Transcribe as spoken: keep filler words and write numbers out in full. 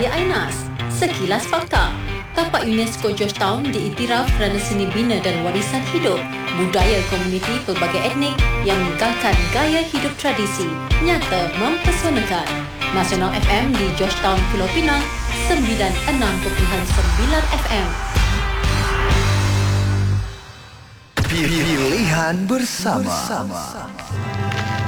Saya Ainas. Sekilas fakta. Tapak UNESCO Georgetown diiktiraf kerana seni bina dan warisan hidup, budaya komuniti pelbagai etnik yang menggalakkan gaya hidup tradisi, nyata mempesonakan. Nasional F M di Georgetown, Pulau Pinang, sembilan puluh enam perpuluhan sembilan F M. Pilihan bersama. bersama.